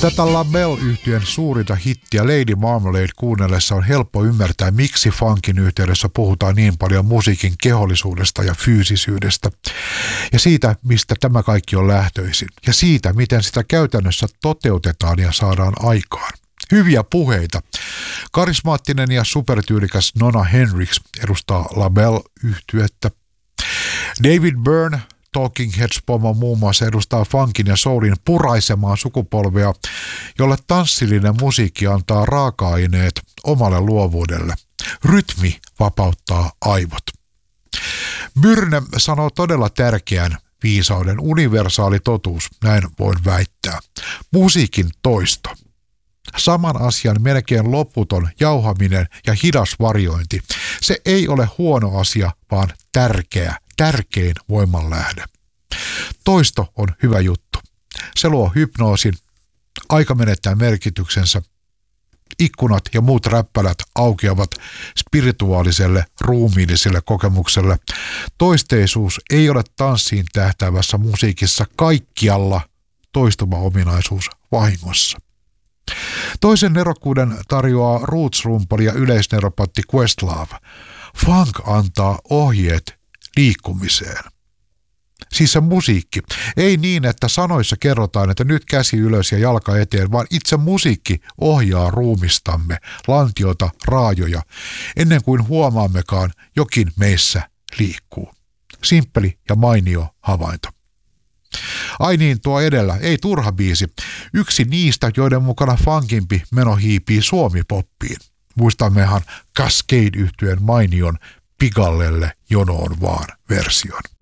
Tätä LaBelle-yhtyeen suurinta hittiä Lady Marmalade kuunnellessa on helppo ymmärtää, miksi funkin yhteydessä puhutaan niin paljon musiikin kehollisuudesta ja fyysisyydestä. Ja siitä, mistä tämä kaikki on lähtöisin. Ja siitä, miten sitä käytännössä toteutetaan ja saadaan aikaan. Hyviä puheita. Karismaattinen ja supertyylikäs Nona Hendrix edustaa LaBelle-yhtyettä. David Byrne, Talking Heads-pomo muun muassa edustaa funkin ja soulin puraisemaa sukupolvea, jolle tanssillinen musiikki antaa raaka-aineet omalle luovuudelle. Rytmi vapauttaa aivot. Byrne sanoo todella tärkeän viisauden, universaali totuus, näin voin väittää. Musiikin toisto. Saman asian melkein loputon jauhaminen ja hidas varjointi. Se ei ole huono asia, vaan tärkein voimanlähde. Toisto on hyvä juttu. Se luo hypnoosin, aika menettää merkityksensä. Ikkunat ja muut räppälät aukeavat spirituaaliselle, ruumiilliselle kokemukselle. Toisteisuus ei ole tanssiin tähtäävässä musiikissa kaikkialla toistuma ominaisuus vahingossa. Toisen nerokkuuden tarjoaa roots-rumpali ja yleisneropatti Questlove. Funk antaa ohjeet liikkumiseen. Siis se musiikki. Ei niin, että sanoissa kerrotaan, että nyt käsi ylös ja jalka eteen, vaan itse musiikki ohjaa ruumistamme, lantiota, raajoja, ennen kuin huomaammekaan jokin meissä liikkuu. Simppeli ja mainio havainto. Ai niin, tuo edellä, ei turha biisi. Yksi niistä, joiden mukana funkimpi meno hiipii suomipoppiin. Muistammehan Cascade-yhtyeen mainion Pigallelle jonoon vaan version.